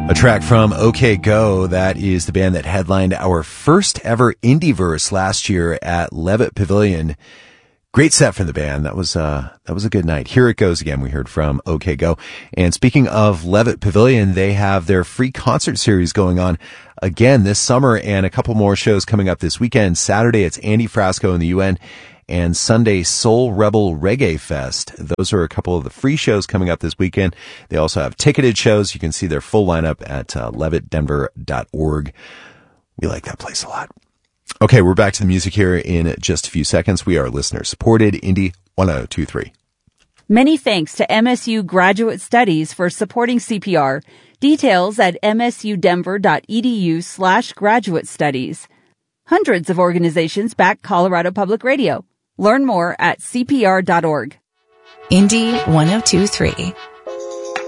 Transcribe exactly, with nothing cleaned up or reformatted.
A track from OK Go. That is the band that headlined our first ever Indieverse last year at Levitt Pavilion. Great set from the band. That was, uh, that was a good night. Here It Goes Again. We heard from OK Go. And speaking of Levitt Pavilion, they have their free concert series going on again this summer and a couple more shows coming up this weekend. Saturday, it's Andy Frasco in the U N, and Sunday, Soul Rebel Reggae Fest. Those are a couple of the free shows coming up this weekend. They also have ticketed shows. You can see their full lineup at uh, levitt denver dot org. We like that place a lot. Okay, we're back to the music here in just a few seconds. We are listener-supported, Indy one oh two point three. Many thanks to M S U Graduate Studies for supporting C P R. Details at msudenver.edu slash graduate studies. Hundreds of organizations back Colorado Public Radio. Learn more at c p r dot org. Indy one oh two point three.